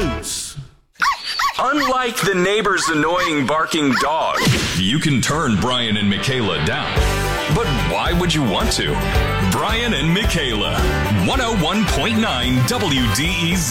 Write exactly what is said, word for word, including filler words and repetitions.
loose. Unlike the neighbor's annoying barking dog, you can turn Brian and Michaela down. But why would you want to? Brian and Michaela, one oh one point nine W D E Z.